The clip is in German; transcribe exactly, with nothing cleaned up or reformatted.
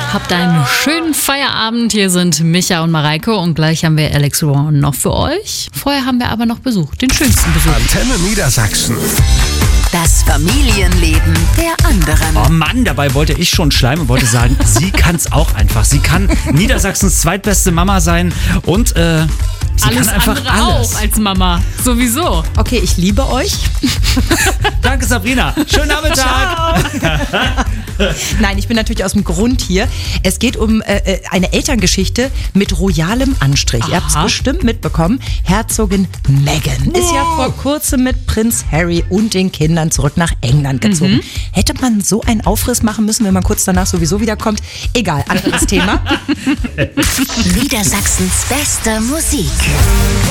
Habt einen schönen Feierabend. Hier sind Micha und Mareike und gleich haben wir Alex Warren noch für euch. Vorher haben wir aber noch Besuch, den schönsten Besuch. Antenne Niedersachsen. Das Familienleben der anderen. Oh Mann, dabei wollte ich schon schleimen und wollte sagen, sie kann es auch einfach. Sie kann Niedersachsens zweitbeste Mama sein und äh, sie alles kann einfach andere alles. auch als Mama. Sowieso. Okay, ich liebe euch. Danke, Sabrina. Schönen Nachmittag. Nein, ich bin natürlich aus dem Grund hier. Es geht um äh, eine Elterngeschichte mit royalem Anstrich. Aha. Ihr habt es bestimmt mitbekommen. Herzogin Meghan ist ja vor kurzem mit Prinz Harry und den Kindern zurück nach England gezogen. Mhm. Hätte man so einen Aufriss machen müssen, wenn man kurz danach sowieso wiederkommt? Egal, anderes Thema. Niedersachsens beste Musik.